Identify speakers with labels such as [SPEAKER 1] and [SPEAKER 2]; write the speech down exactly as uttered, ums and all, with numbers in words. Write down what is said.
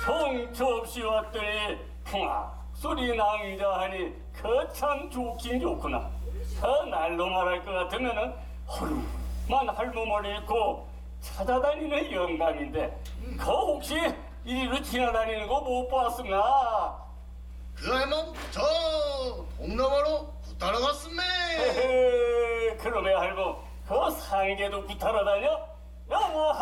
[SPEAKER 1] 정처 없이 왔더니 풍악 소리 낭자하니 거참 좋긴 좋구나. 저 날로 말할 것 같으면은 허름한 할머니를 입고 찾아다니는 영감인데 그 혹시 이리로 지나다니는 거 못 봤으나?
[SPEAKER 2] 그 할멈 저 동남아로 구타러 갔음매.
[SPEAKER 1] 헤헤, 그러면 할머 그 상계도 구타러 다녀? 야뭐